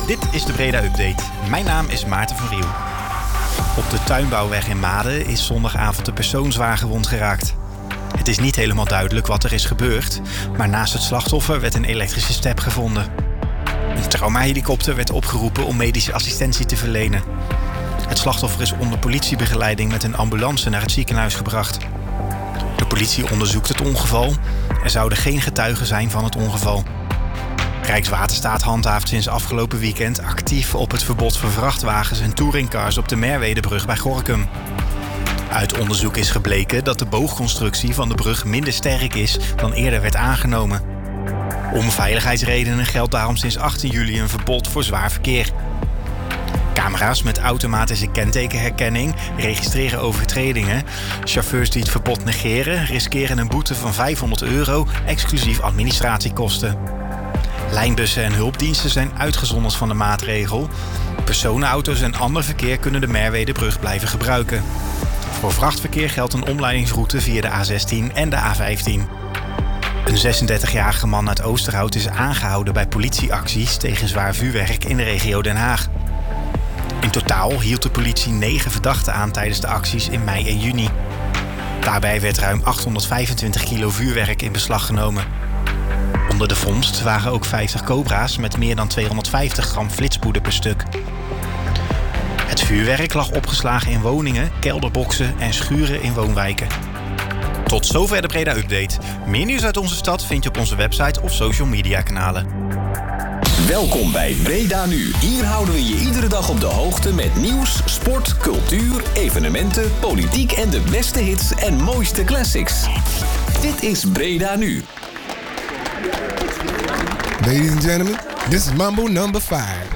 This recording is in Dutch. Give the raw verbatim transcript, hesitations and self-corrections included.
Dit is de Breda Update. Mijn naam is Maarten van Riel. Op de Tuinbouwweg in Maden is zondagavond een persoon zwaar gewond geraakt. Het is niet helemaal duidelijk wat er is gebeurd, maar naast het slachtoffer werd een elektrische step gevonden. Een traumahelikopter werd opgeroepen om medische assistentie te verlenen. Het slachtoffer is onder politiebegeleiding met een ambulance naar het ziekenhuis gebracht. De politie onderzoekt het ongeval. Er zouden geen getuigen zijn van het ongeval. Rijkswaterstaat handhaaft sinds afgelopen weekend actief op het verbod voor vrachtwagens en touringcars op de Merwedebrug bij Gorinchem. Uit onderzoek is gebleken dat de boogconstructie van de brug minder sterk is dan eerder werd aangenomen. Om veiligheidsredenen geldt daarom sinds achttien juli een verbod voor zwaar verkeer. Camera's met automatische kentekenherkenning registreren overtredingen. Chauffeurs die het verbod negeren riskeren een boete van vijfhonderd euro, exclusief administratiekosten. Lijnbussen en hulpdiensten zijn uitgezonderd van de maatregel. Personenauto's en ander verkeer kunnen de Merwedebrug blijven gebruiken. Voor vrachtverkeer geldt een omleidingsroute via de A zestien en de A vijftien. Een zesendertigjarige man uit Oosterhout is aangehouden bij politieacties tegen zwaar vuurwerk in de regio Den Haag. In totaal hield de politie negen verdachten aan tijdens de acties in mei en juni. Daarbij werd ruim achthonderdvijfentwintig kilo vuurwerk in beslag genomen. Onder de vondst waren ook vijftig cobra's met meer dan tweehonderdvijftig gram flitspoeder per stuk. Het vuurwerk lag opgeslagen in woningen, kelderboxen en schuren in woonwijken. Tot zover de Breda Update. Meer nieuws uit onze stad vind je op onze website of social media kanalen. Welkom bij Breda Nu. Hier houden we je iedere dag op de hoogte met nieuws, sport, cultuur, evenementen, politiek en de beste hits en mooiste classics. Dit is Breda Nu. Ladies and gentlemen, this is Mambo number five.